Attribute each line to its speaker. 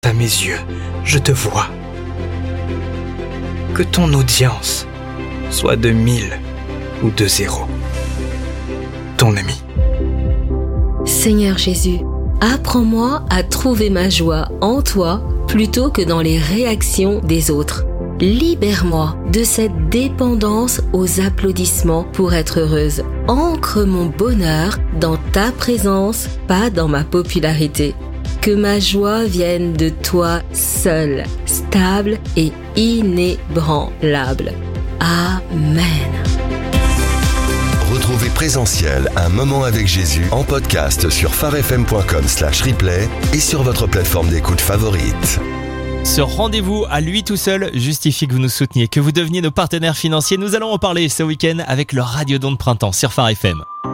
Speaker 1: À mes yeux, je te vois. Que ton audience soit de 1000 ou de 0. Ton ami.
Speaker 2: Seigneur Jésus, apprends-moi à trouver ma joie en toi plutôt que dans les réactions des autres. Libère-moi de cette dépendance aux applaudissements pour être heureuse. Ancre mon bonheur dans ta présence, pas dans ma popularité. Que ma joie vienne de toi seul, stable et inébranlable. Amen.
Speaker 3: Retrouvez Présentiel, un moment avec Jésus en podcast sur pharefm.com/replay et sur votre plateforme d'écoute favorite.
Speaker 4: Ce rendez-vous à lui tout seul justifie que vous nous souteniez, que vous deveniez nos partenaires financiers. Nous allons en parler ce week-end avec le Radiodon de printemps sur Phare FM.